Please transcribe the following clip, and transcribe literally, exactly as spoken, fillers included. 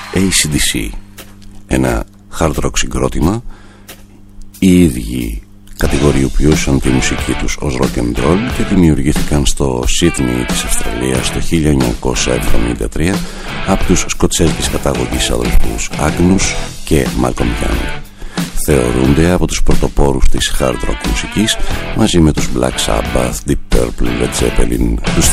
έι σι ντι σι, ένα hard rock συγκρότημα. Οι ίδιοι κατηγοριοποιούσαν τη μουσική τους ως rock and roll και δημιουργήθηκαν στο Σίδνεϊ της Αυστραλίας το χίλια εννιακόσια εβδομήντα τρία από τους σκοτσέζικης καταγωγής αδελφούς Άγνους και Μάλκομ Young. Θεωρούνται από τους πρωτοπόρους της hard rock μουσικής μαζί με τους Black Sabbath, Deep Purple, Led Zeppelin, τους